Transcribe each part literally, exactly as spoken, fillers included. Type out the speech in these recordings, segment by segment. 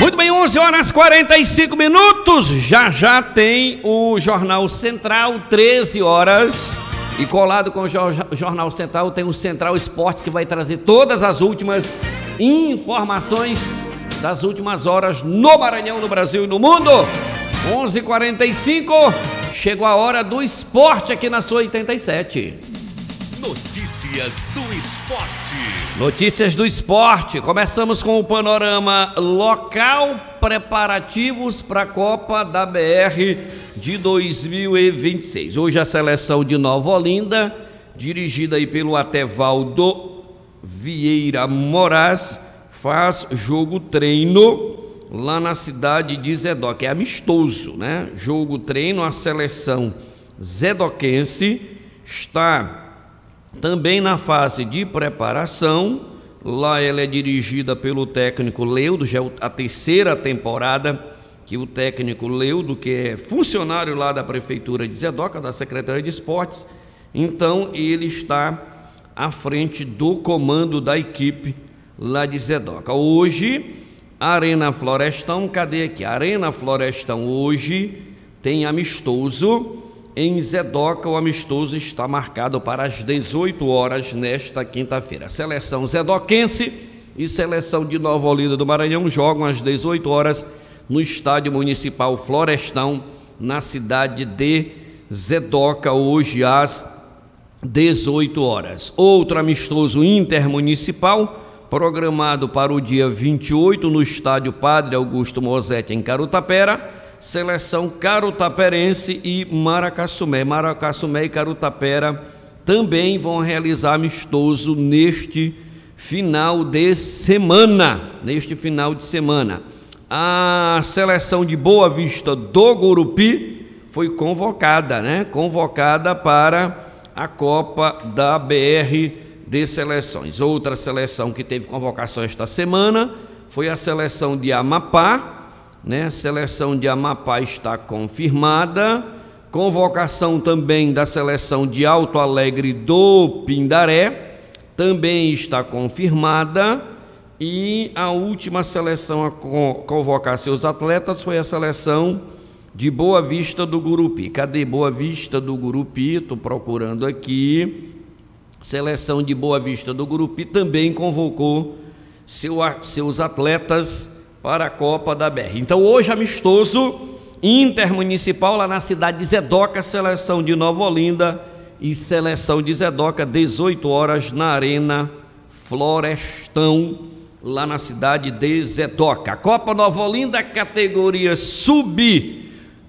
Muito bem, onze horas e quarenta e cinco minutos. Já já tem o Jornal Central, treze horas. E colado com o Jornal Central tem o Central Esportes, que vai trazer todas as últimas informações das últimas horas no Maranhão, no Brasil e no mundo. onze e quarenta e cinco, chegou a hora do esporte aqui na sua oitenta e sete. Notícias do esporte. Notícias do esporte. Começamos com o panorama local, preparativos para a Copa da B R de dois mil e vinte e seis. Hoje a seleção de Nova Olinda, dirigida aí pelo Atevaldo Vieira Moraes, faz jogo treino lá na cidade de Zedoca. É amistoso, né? Jogo treino, a seleção zedoquense está também na fase de preparação. Lá ela é dirigida pelo técnico Leudo, já é a terceira temporada que o técnico Leudo, que é funcionário lá da Prefeitura de Zedoca, da Secretaria de Esportes, então ele está à frente do comando da equipe lá de Zedoca. Hoje, Arena Florestão, cadê aqui? Arena Florestão hoje tem amistoso em Zedoca. O amistoso está marcado para as dezoito horas nesta quinta-feira. Seleção zedoquense e seleção de Nova Olinda do Maranhão jogam às dezoito horas no Estádio Municipal Florestão, na cidade de Zedoca, hoje às dezoito horas. Outro amistoso intermunicipal programado para o dia vinte e oito no Estádio Padre Augusto Mosetti, em Carutapera. Seleção carutaperense e Maracassumé. Maracassumé e Carutapera também vão realizar amistoso neste final de semana. Neste final de semana. A seleção de Boa Vista do Gurupi foi convocada, né? Convocada para a Copa da B R de Seleções. Outra seleção que teve convocação esta semana foi a seleção de Amapá. Né? A seleção de Amapá está confirmada. Convocação também da seleção de Alto Alegre do Pindaré também está confirmada. E a última seleção a convocar seus atletas foi a seleção de Boa Vista do Gurupi. Cadê Boa Vista do Gurupi? Estou procurando aqui. Seleção de Boa Vista do Gurupi também convocou seu, seus atletas para a Copa da B R. Então hoje amistoso intermunicipal lá na cidade de Zedoca, seleção de Nova Olinda e seleção de Zedoca, dezoito horas na Arena Florestão, lá na cidade de Zedoca. A Copa Nova Olinda, categoria sub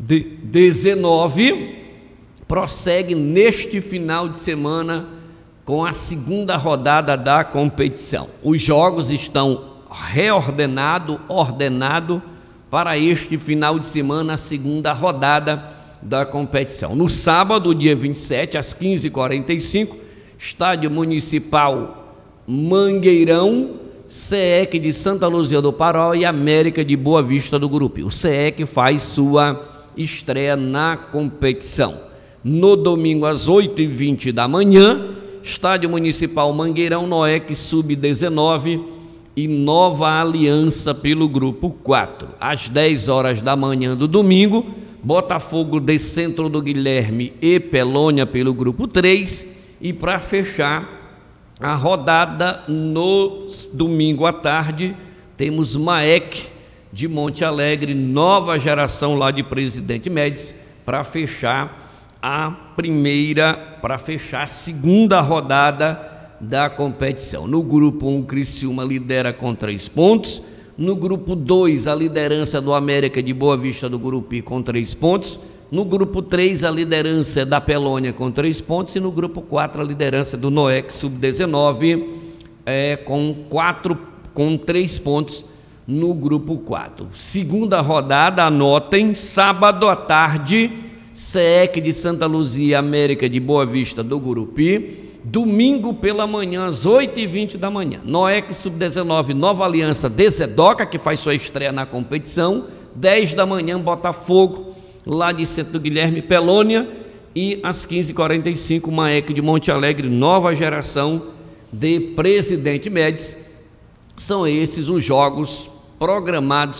dezenove, prossegue neste final de semana com a segunda rodada da competição. Os jogos estão reordenado, ordenado para este final de semana, a segunda rodada da competição. No sábado, dia vinte e sete, às quinze e quarenta e cinco, Estádio Municipal Mangueirão, C E C de Santa Luzia do Paró e América de Boa Vista do Gurupi. O C E C faz sua estreia na competição. No domingo, às oito e vinte da manhã, Estádio Municipal Mangueirão, Noec sub dezenove e Nova Aliança pelo grupo quatro. Às dez horas da manhã do domingo, Botafogo de Centro do Guilherme e Pelônia pelo grupo três. E para fechar a rodada, no domingo à tarde, temos Maek de Monte Alegre, Nova Geração lá de Presidente Médici, para fechar a primeira, para fechar a segunda rodada da competição. No grupo um, Criciúma lidera com três pontos. No grupo dois, a liderança do América de Boa Vista do Gurupi com três pontos. No grupo três, a liderança da Pelônia com três pontos. E no grupo quatro, a liderança do Noec sub dezenove é, com, quatro, com três pontos no grupo quatro. Segunda rodada, anotem, sábado à tarde, C E C de Santa Luzia, América de Boa Vista do Gurupi. Domingo pela manhã, às oito e vinte da manhã, Noec sub dezenove, Nova Aliança de Zedoca, que faz sua estreia na competição. dez da manhã, Botafogo, lá de Centro do Guilherme, Pelônia. E às quinze e quarenta e cinco, Maek de Monte Alegre, Nova Geração de Presidente Médici. São esses os jogos programados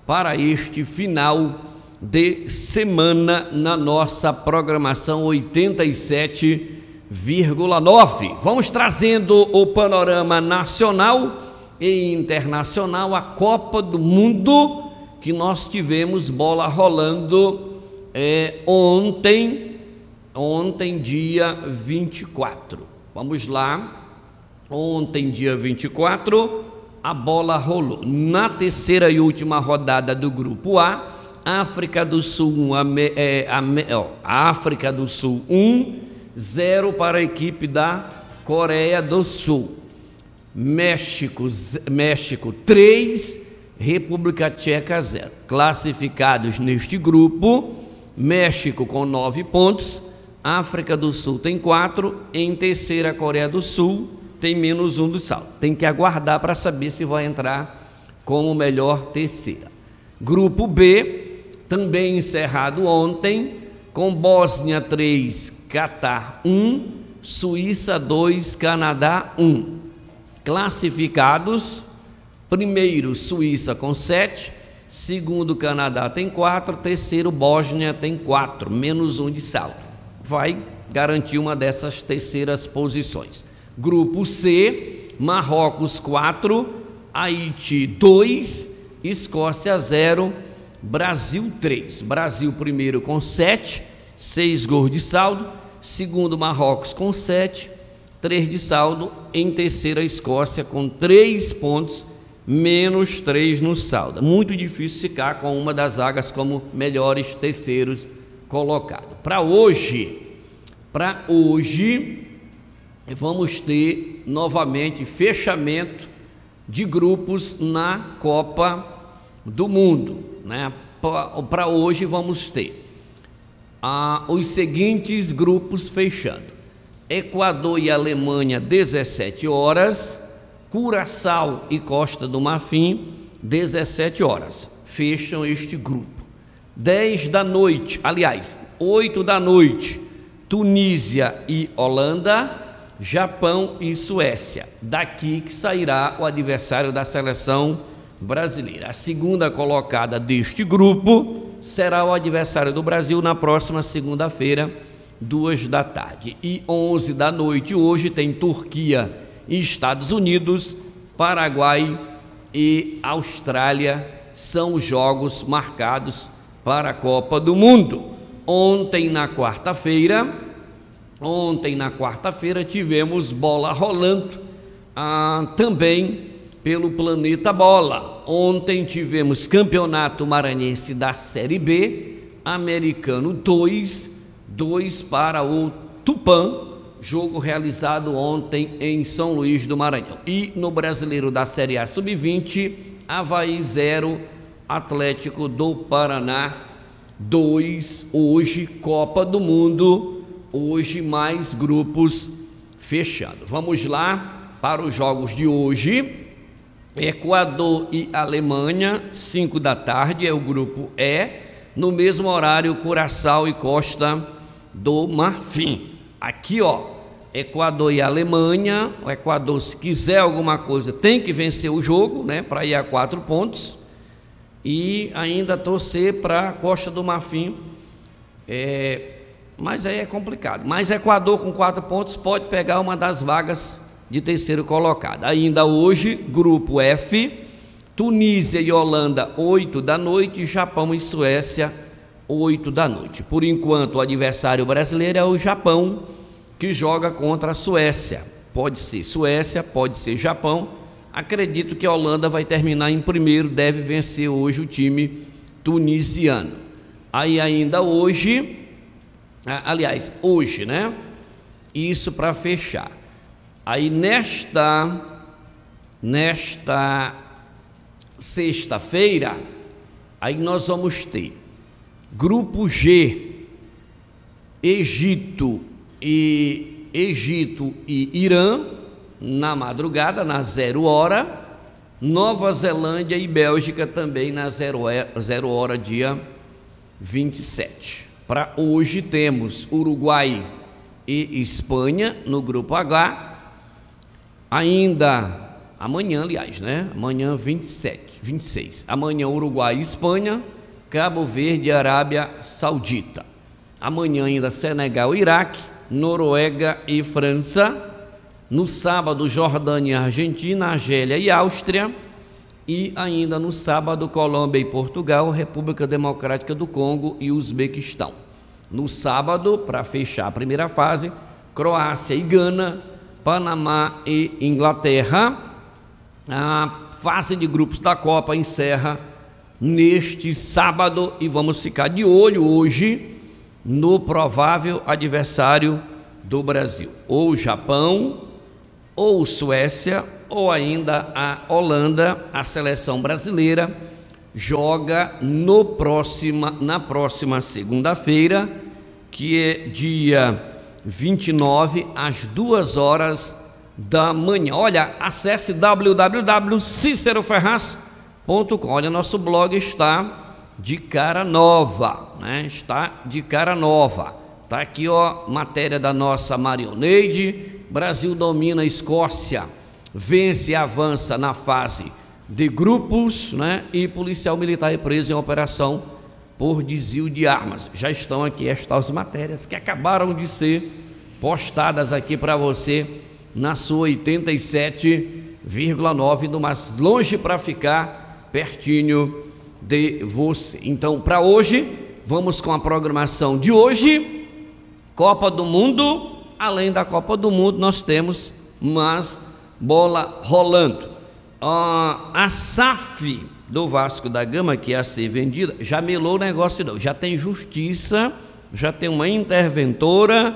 para este final de semana na nossa programação oitenta e sete vírgula nove. Vamos trazendo o panorama nacional e internacional, a Copa do Mundo, que nós tivemos bola rolando é, ontem, ontem dia vinte e quatro. Vamos lá, ontem dia vinte e quatro, a bola rolou. Na terceira e última rodada do Grupo A, África do Sul, é, ó, África do Sul um, zero para a equipe da Coreia do Sul. México, México três, República Tcheca zero. Classificados neste grupo, México com nove pontos, África do Sul tem quatro, em terceira a Coreia do Sul tem menos um do saldo. Tem que aguardar para saber se vai entrar como melhor terceira. Grupo B, também encerrado ontem, com Bósnia três, Catar um, Suíça dois, Canadá um. Classificados, primeiro Suíça com sete, segundo Canadá tem quatro, terceiro Bósnia tem quatro, menos um de saldo. Vai garantir uma dessas terceiras posições. Grupo C, Marrocos quatro, Haiti dois, Escócia zero, Brasil três. Brasil primeiro com sete, seis gols de saldo, segundo Marrocos com sete, três de saldo, em terceira Escócia com três pontos, menos três no saldo. Muito difícil ficar com uma das vagas como melhores terceiros colocados. Para hoje, para hoje, vamos ter novamente fechamento de grupos na Copa do Mundo, né? Para hoje vamos ter ah, os seguintes grupos fechando: Equador e Alemanha, dezessete horas, Curaçao e Costa do Marfim, dezessete horas, fecham este grupo. dez da noite, aliás, oito da noite, Tunísia e Holanda, Japão e Suécia. Daqui que sairá o adversário da seleção brasileira. A segunda colocada deste grupo será o adversário do Brasil na próxima segunda-feira, duas da tarde. E onze da noite hoje tem Turquia e Estados Unidos, Paraguai e Austrália. São os jogos marcados para a Copa do Mundo. Ontem na quarta-feira, ontem na quarta-feira tivemos bola rolando ah, também pelo Planeta Bola. Ontem tivemos Campeonato Maranhense da Série B, Americano dois, dois para o Tupã, jogo realizado ontem em São Luís do Maranhão. E no Brasileiro da Série A sub vinte, Avaí zero, Atlético do Paraná dois. Hoje, Copa do Mundo, hoje mais grupos fechando. Vamos lá para os jogos de hoje. Equador e Alemanha, cinco da tarde, é o grupo E. No mesmo horário, Curaçao e Costa do Marfim. Aqui, ó, Equador e Alemanha. O Equador, se quiser alguma coisa, tem que vencer o jogo, né, para ir a quatro pontos. E ainda torcer para a Costa do Marfim. É, mas aí é complicado. Mas Equador com quatro pontos pode pegar uma das vagas de terceiro colocado. Ainda hoje, grupo F, Tunísia e Holanda, oito da noite, Japão e Suécia, oito da noite. Por enquanto, o adversário brasileiro é o Japão, que joga contra a Suécia. Pode ser Suécia, pode ser Japão. Acredito que a Holanda vai terminar em primeiro, deve vencer hoje o time tunisiano. Aí ainda hoje, aliás, hoje, né? Isso para fechar. Aí nesta, nesta sexta-feira, aí nós vamos ter grupo G, Egito e Egito e Irã, na madrugada, na zero hora, Nova Zelândia e Bélgica também na zero hora, zero hora dia vinte e sete. Para hoje temos Uruguai e Espanha no grupo H, ainda amanhã, aliás, né? Amanhã vinte e sete, vinte e seis. Amanhã Uruguai e Espanha, Cabo Verde e Arábia Saudita. Amanhã ainda Senegal e Iraque, Noruega e França. No sábado, Jordânia e Argentina, Argélia e Áustria. E ainda no sábado, Colômbia e Portugal, República Democrática do Congo e Uzbequistão. No sábado, para fechar a primeira fase, Croácia e Gana, Panamá e Inglaterra. A fase de grupos da Copa encerra neste sábado e vamos ficar de olho hoje no provável adversário do Brasil, ou Japão, ou Suécia, ou ainda a Holanda. A seleção brasileira joga no próxima, na próxima segunda-feira, que é dia vinte e nove, às duas horas da manhã. Olha, acesse w w w ponto cicero ferraz ponto com. Olha, nosso blog está de cara nova, né? Está de cara nova. Tá aqui, ó, matéria da nossa Marioneide. Brasil domina a Escócia, vence e avança na fase de grupos, né? E policial militar é preso em operação por desvio de armas. Já estão aqui estas matérias que acabaram de ser postadas aqui para você na sua oitenta e sete vírgula nove, do mais longe para ficar pertinho de você. Então, para hoje, vamos com a programação de hoje. Copa do Mundo. Além da Copa do Mundo, nós temos mais bola rolando. Ah, a S A F do Vasco da Gama, que ia ser vendida, já melou o negócio, não. Já tem justiça, já tem uma interventora,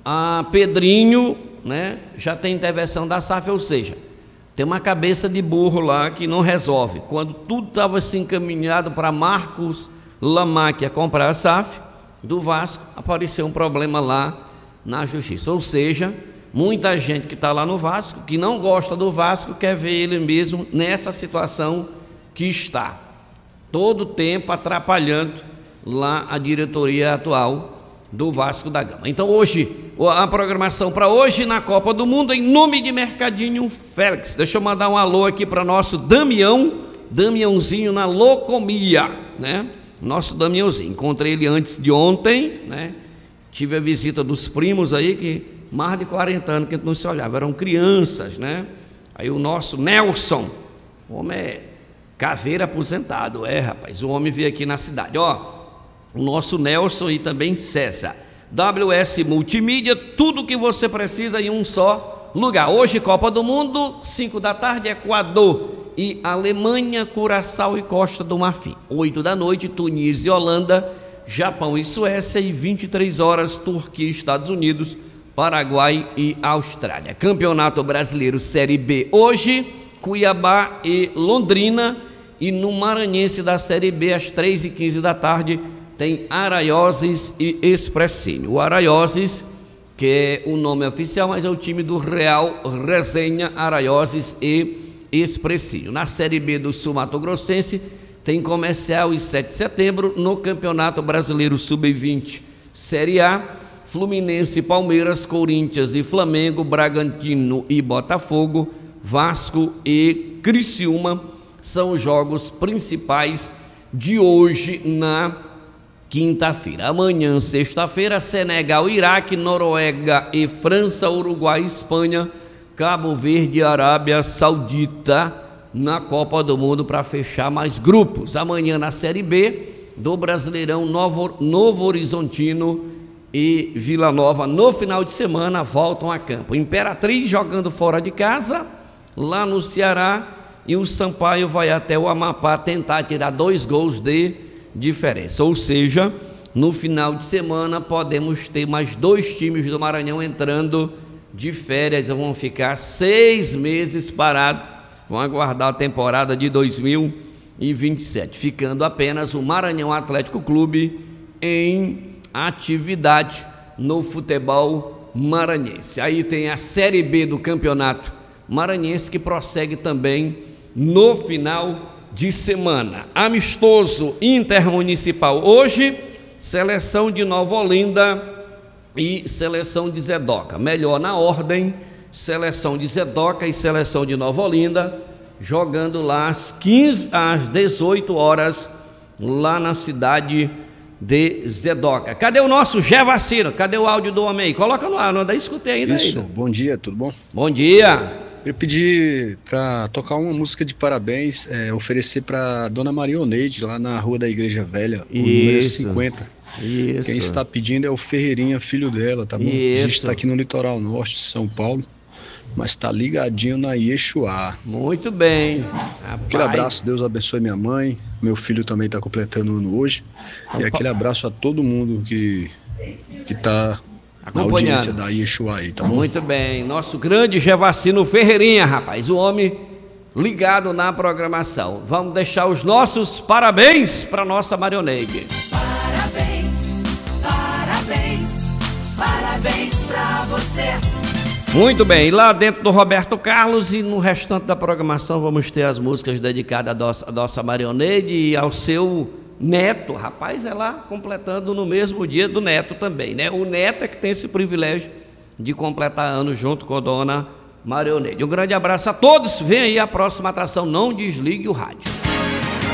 a Pedrinho, né? Já tem intervenção da S A F, ou seja, tem uma cabeça de burro lá que não resolve. Quando tudo estava assim encaminhado para Marcos Lamac comprar a S A F do Vasco, apareceu um problema lá na justiça, ou seja, muita gente que está lá no Vasco, que não gosta do Vasco, quer ver ele mesmo nessa situação que está, todo tempo atrapalhando lá a diretoria atual do Vasco da Gama. Então hoje, a programação para hoje na Copa do Mundo, em nome de Mercadinho Félix. Deixa eu mandar um alô aqui para nosso Damião, Damiãozinho na Locomia, né? Nosso Damiãozinho, encontrei ele antes de ontem, né? Tive a visita dos primos aí, que mais de quarenta anos que a gente não se olhava, eram crianças, né? Aí o nosso Nelson, o homem é caveira aposentado, é, rapaz, o homem veio aqui na cidade, ó, o nosso Nelson e também César. W S Multimídia, tudo que você precisa em um só lugar. Hoje, Copa do Mundo, cinco da tarde, Equador e Alemanha, Curaçao e Costa do Marfim. oito da noite, Tunísia e Holanda, Japão e Suécia, e vinte e três horas, Turquia e Estados Unidos, Paraguai e Austrália. Campeonato Brasileiro Série B hoje, Cuiabá e Londrina, e no Maranhense da Série B, às três e quinze da tarde, tem Araioses e Expressinho. O Araioses, que é o nome oficial, mas é o time do Real Resenha, Araioses e Expressinho. Na Série B do Sul Mato Grossense, tem Comercial e sete de setembro. No Campeonato Brasileiro sub vinte Série A, Fluminense, Palmeiras, Corinthians e Flamengo, Bragantino e Botafogo, Vasco e Criciúma são os jogos principais de hoje na quinta-feira. Amanhã, sexta-feira, Senegal, Iraque, Noruega e França, Uruguai, Espanha, Cabo Verde e Arábia Saudita na Copa do Mundo para fechar mais grupos. Amanhã na Série B do Brasileirão, Novo, Novo Horizontino e Vila Nova no final de semana voltam a campo. Imperatriz jogando fora de casa lá no Ceará, e o Sampaio vai até o Amapá tentar tirar dois gols de diferença. Ou seja, no final de semana podemos ter mais dois times do Maranhão entrando de férias, vão ficar seis meses parados, vão aguardar a temporada de dois mil e vinte e sete, ficando apenas o Maranhão Atlético Clube em atividade no futebol maranhense. Aí tem a Série B do Campeonato Maranhense, que prossegue também no final de semana. Amistoso intermunicipal hoje, seleção de Nova Olinda e seleção de Zedoca. Melhor na ordem, seleção de Zedoca e seleção de Nova Olinda, jogando lá às quinze às dezoito horas, lá na cidade de Zedoca. Cadê o nosso Gervacino? Cadê o áudio do homem aí? Coloca no ar, não dá, escutei ainda. Isso, ainda. Bom dia, tudo bom? Bom dia. Eu pedi para tocar uma música de parabéns, é, oferecer para Dona Maria Oneide, lá na Rua da Igreja Velha, o número cinquenta. Isso. Quem está pedindo é o Ferreirinha, filho dela, tá bom? Isso. A gente está aqui no litoral norte de São Paulo, mas está ligadinho na Iexuá. Muito bem. Aquele abraço, Deus abençoe minha mãe, meu filho também está completando ano hoje, e aquele abraço a todo mundo que que está na audiência da Iexuá aí, tá bom? Muito bem, nosso grande Gervacino Ferreirinha, rapaz, o homem ligado na programação. Vamos deixar os nossos parabéns para nossa Marioneide. Parabéns, parabéns, parabéns para você. Muito bem, e lá dentro do Roberto Carlos e no restante da programação vamos ter as músicas dedicadas à nossa, à nossa Marioneide e ao seu neto. Rapaz, é lá completando no mesmo dia do neto também, né? O neto é que tem esse privilégio de completar anos junto com a dona Marioneide. Um grande abraço a todos, vem aí a próxima atração, não desligue o rádio.